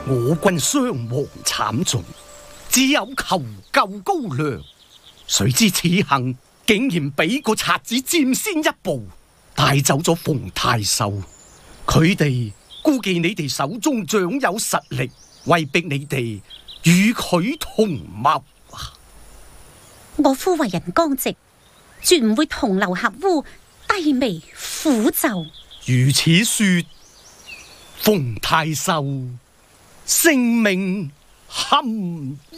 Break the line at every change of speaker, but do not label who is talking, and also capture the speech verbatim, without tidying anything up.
我軍傷亡慘重，只有求救高粱。誰知此行竟然俾個賊子佔先一步，帶走咗馮太守。佢哋估計你哋手中掌有實力，威逼你哋與佢同謀。
我夫為人剛直，絕唔會同流合污，低微苦咒。
如此說，馮太守性命堪